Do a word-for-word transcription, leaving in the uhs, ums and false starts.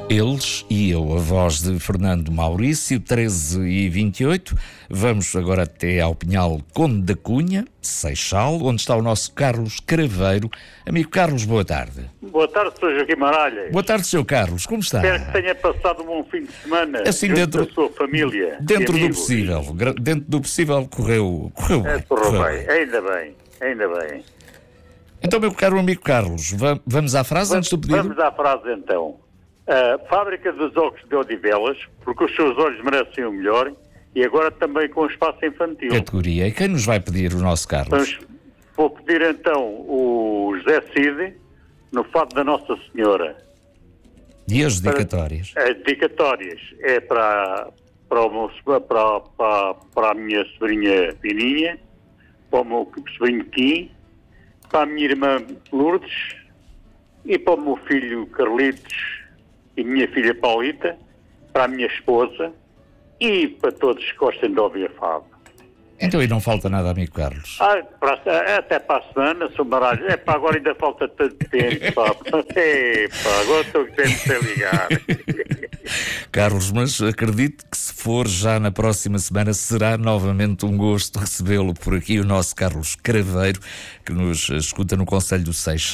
Eles e eu, a voz de Fernando Maurício, treze e vinte e oito. Vamos agora até ao Pinhal Conde da Cunha, Seixal, onde está o nosso Carlos Craveiro. Amigo Carlos, boa tarde. Boa tarde, senhor Joaquim Maralhas. Boa tarde, senhor Carlos, como está? Espero que tenha passado um bom fim de semana assim, junto dentro, da sua família. Dentro do possível, dentro do possível correu, correu bem. É, correu, correu bem. bem, ainda bem, ainda bem. Então, meu caro amigo Carlos, vamos à frase vamos, antes do pedido? Vamos à frase então. Uh, fábrica dos óculos de Odivelas, porque os seus olhos merecem o melhor, e agora também com espaço infantil. Categoria. E quem nos vai pedir o nosso Carlos? Vamos, vou pedir então o José Cid, no Fado da Nossa Senhora. E as dedicatórias? As dedicatórias é para, para, o meu, para, para, para a minha sobrinha Pininha, para o meu sobrinho Kim, para a minha irmã Lourdes e para o meu filho Carlitos e minha filha Paulita, para a minha esposa e para todos que gostem de ouvir fado. Então aí não falta nada, amigo Carlos. Ah, para, até para a semana, sou Maralho. É pá, agora ainda falta tanto tempo, pá. É pá, agora estou com tempo de ligar. Carlos, mas acredito que se for já na próxima semana será novamente um gosto recebê-lo por aqui, o nosso Carlos Craveiro, que nos escuta no Conselho do Seixal.